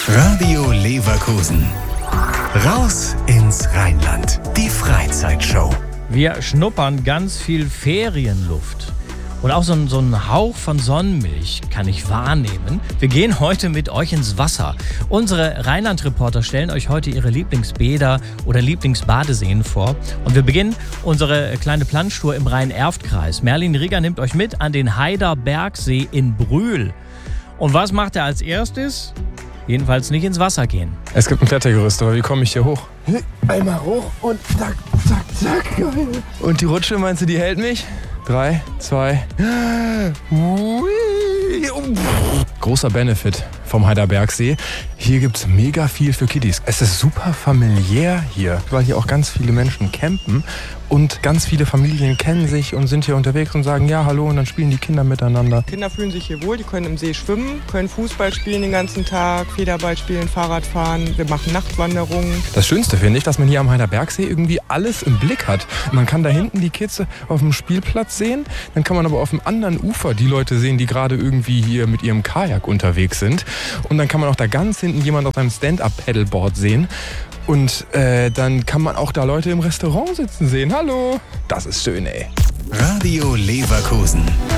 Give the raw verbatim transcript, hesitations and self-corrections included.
Radio Leverkusen. Raus ins Rheinland. Die Freizeitshow. Wir schnuppern ganz viel Ferienluft. Und auch so ein, so ein Hauch von Sonnenmilch kann ich wahrnehmen. Wir gehen heute mit euch ins Wasser. Unsere Rheinland-Reporter stellen euch heute ihre Lieblingsbäder oder Lieblingsbadeseen vor. Und wir beginnen unsere kleine Planschtour im Rhein-Erft-Kreis. Merlin Rieger nimmt euch mit an den Heider Bergsee in Brühl. Und was macht er als erstes? Jedenfalls nicht ins Wasser gehen. Es gibt ein Klettergerüst, aber wie komme ich hier hoch? Einmal hoch und zack, zack, zack. Geil. Und die Rutsche, meinst du, die hält mich? Drei, zwei. Großer Benefit vom Heider Bergsee. Hier gibt's mega viel für Kiddies. Es ist super familiär hier, weil hier auch ganz viele Menschen campen und ganz viele Familien kennen sich und sind hier unterwegs und sagen ja, hallo, und dann spielen die Kinder miteinander. Kinder fühlen sich hier wohl, die können im See schwimmen, können Fußball spielen den ganzen Tag, Federball spielen, Fahrrad fahren, wir machen Nachtwanderungen. Das Schönste finde ich, dass man hier am Heider Bergsee irgendwie alles im Blick hat. Man kann da hinten die Kids auf dem Spielplatz sehen, dann kann man aber auf dem anderen Ufer die Leute sehen, die gerade irgendwie hier mit ihrem Kajak unterwegs sind. Und dann kann man auch da ganz hinten jemand auf seinem Stand-Up-Paddleboard sehen. Und äh, dann kann man auch da Leute im Restaurant sitzen sehen. Hallo! Das ist schön, ey. Radio Leverkusen.